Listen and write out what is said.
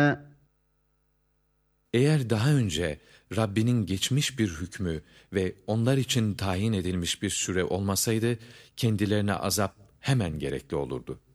Eğer daha önce Rabbinin geçmiş bir hükmü ve onlar için tayin edilmiş bir süre olmasaydı, kendilerine azap hemen gerekli olurdu.